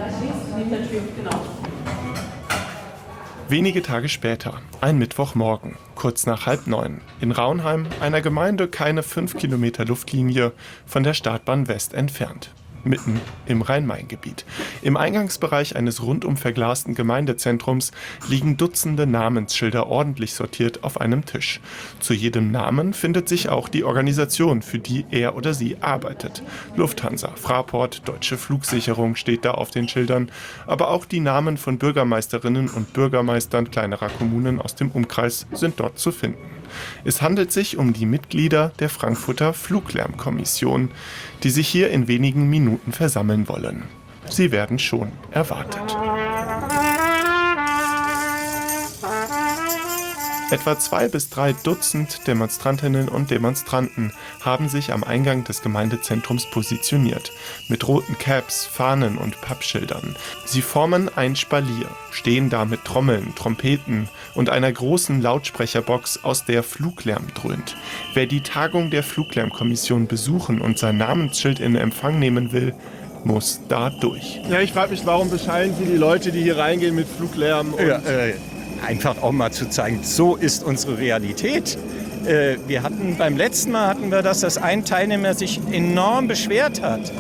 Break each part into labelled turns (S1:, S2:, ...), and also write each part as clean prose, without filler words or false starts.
S1: Wenige Tage später, ein Mittwochmorgen, kurz nach 8:30, in Raunheim, einer Gemeinde keine 5 Kilometer Luftlinie von der Startbahn West entfernt. Mitten im Rhein-Main-Gebiet. Im Eingangsbereich eines rundum verglasten Gemeindezentrums liegen Dutzende Namensschilder ordentlich sortiert auf einem Tisch. Zu jedem Namen findet sich auch die Organisation, für die er oder sie arbeitet. Lufthansa, Fraport, Deutsche Flugsicherung steht da auf den Schildern, aber auch die Namen von Bürgermeisterinnen und Bürgermeistern kleinerer Kommunen aus dem Umkreis sind dort zu finden. Es handelt sich um die Mitglieder der Frankfurter Fluglärmkommission, die sich hier in wenigen Minuten versammeln wollen. Sie werden schon erwartet. Etwa 2 bis 3 Dutzend Demonstrantinnen und Demonstranten haben sich am Eingang des Gemeindezentrums positioniert, mit roten Caps, Fahnen und Pappschildern. Sie formen ein Spalier, stehen da mit Trommeln, Trompeten und einer großen Lautsprecherbox, aus der Fluglärm dröhnt. Wer die Tagung der Fluglärmkommission besuchen und sein Namensschild in Empfang nehmen will, muss da durch.
S2: Ja, ich frage mich, warum beschallen Sie die Leute, die hier reingehen mit Fluglärm? Und
S3: einfach auch mal zu zeigen, so ist unsere Realität. Beim letzten Mal hatten wir das, dass ein Teilnehmer sich enorm beschwert hat.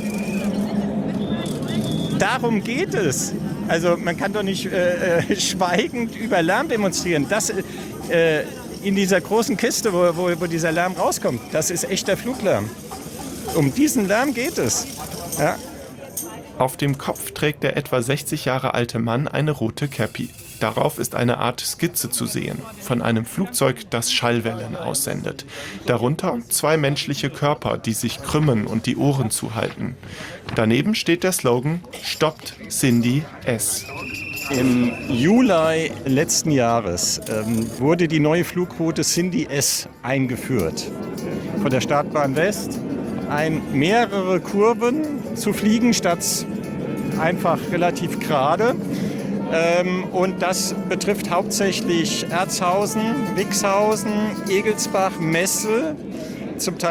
S3: Darum geht es. Also man kann doch nicht schweigend über Lärm demonstrieren. Das in dieser großen Kiste, wo dieser Lärm rauskommt, das ist echter Fluglärm. Um diesen Lärm geht es. Ja.
S1: Auf dem Kopf trägt der etwa 60 Jahre alte Mann eine rote Käppi. Darauf ist eine Art Skizze zu sehen, von einem Flugzeug, das Schallwellen aussendet. Darunter 2 menschliche Körper, die sich krümmen und die Ohren zuhalten. Daneben steht der Slogan »Stoppt Cindy S«.
S3: Im Juli letzten Jahres wurde die neue Flugroute Cindy S eingeführt. Von der Startbahn West mehrere Kurven zu fliegen, statt einfach relativ gerade. Und das betrifft hauptsächlich Erzhausen, Wixhausen, Egelsbach, Messel, zum Teil